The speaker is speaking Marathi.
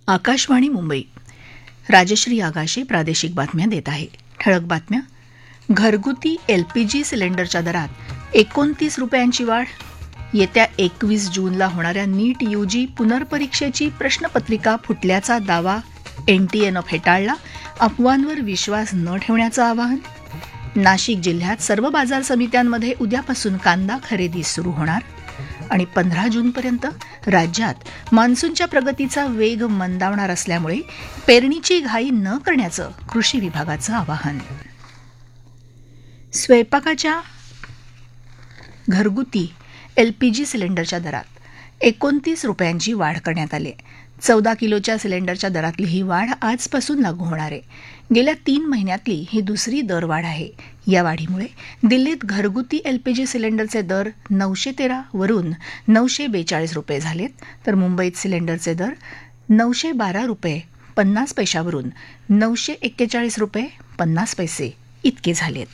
आकाशवाणी मुंबई. राजश्री आगाशे प्रादेशिक बातम्या देत आहे. ठळक बातम्या. घरगुती एलपीजी सिलेंडरच्या दरात 29 रुपयांची वाढ. येत्या 21 जूनला होणाऱ्या नीट यूजी पुनर्परीक्षेची प्रश्नपत्रिका फुटल्याचा दावा एनटीएनं फेटाळला. अफवांवर विश्वास न ठेवण्याचं आवाहन. नाशिक जिल्ह्यात सर्व बाजार समित्यांमध्ये उद्यापासून कांदा खरेदी सुरू होणार. आणि 15 जूनपर्यंत राज्यात मान्सूनच्या प्रगतीचा वेग मंदावणार असल्यामुळे पेरणीची घाई न करण्याचं कृषी विभागाचं आवाहन. स्वयंपाकाच्या घरगुती एलपीजी सिलेंडरच्या दरात 29 रुपयांची वाढ करण्यात आली. 14 किलोच्या सिलेंडरच्या दरातली ही वाढ आजपासून लागू होणार आहे. गेल्या 3 महिन्यातली ही दुसरी दरवाढ आहे. या वाढीमुळे दिल्लीत घरगुती एलपीजी सिलेंडरचे दर 913 वरून 942 रुपये झालेत, तर मुंबईत सिलेंडरचे दर 912 रुपये 50 पैशावरून 941 रुपये 50 पैसे इतके झालेत.